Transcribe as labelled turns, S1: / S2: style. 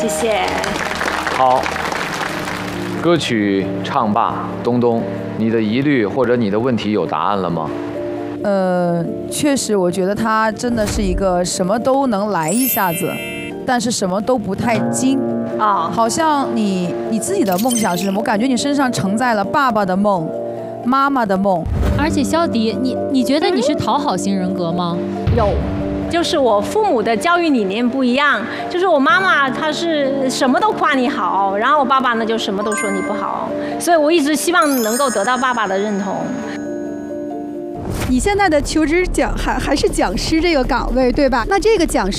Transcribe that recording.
S1: 谢谢。
S2: 好，歌曲唱罢，东东，你的疑虑或者你的问题有答案了吗？
S3: 确实，我觉得他真的是一个什么都能来一下子，但是什么都不太精啊。好像你自己的梦想是什么？我感觉你身上承载了爸爸的梦，妈妈的梦。
S4: 而且肖迪，你觉得你是讨好型人格吗？
S1: 有。就是我父母的教育理念不一样，就是我妈妈她是什么都夸你好，然后我爸爸呢就什么都说你不好，所以我一直希望能够得到爸爸的认同。
S5: 你现在的求职还是讲师这个岗位，对吧？那这个讲师